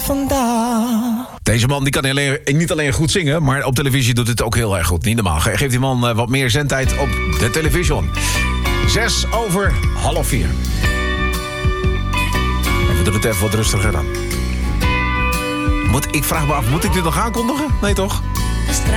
vandaag. Deze man die kan niet alleen goed zingen, maar op televisie doet het ook heel erg goed. Niet normaal. Geef die man wat meer zendtijd op de televisie. 3:06. We doen het even wat rustiger dan. Ik vraag me af, moet ik dit nog aankondigen? Nee toch?